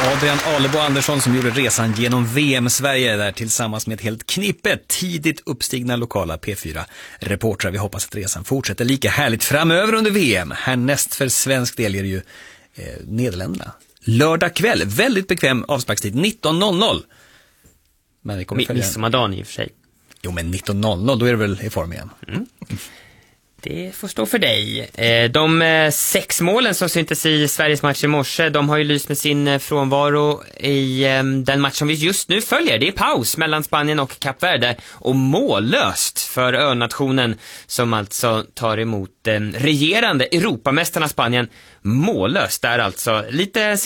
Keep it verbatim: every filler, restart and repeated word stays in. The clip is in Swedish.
Adrian Alebo Andersson som gjorde resan genom V M-Sverige där tillsammans med ett helt knippe tidigt uppstigna lokala P fyra-reportrar. Vi hoppas att resan fortsätter lika härligt framöver under V M. Härnäst för svensk del är det ju eh, Nederländerna. Lördag kväll, väldigt bekväm avsparkstid, nitton noll noll. Men vi kommer följa midsommardagen i och för sig. Jo, men nitton noll noll, då är det väl i form igen. Mm. Det får stå för dig. De sex målen som syntes i Sveriges match i morse, de har ju lyst med sin frånvaro i den match som vi just nu följer. Det är paus mellan Spanien och Kap Verde och mållöst för önationen som alltså tar emot regerande Europamästarna Spanien. Mållöst där alltså. Lite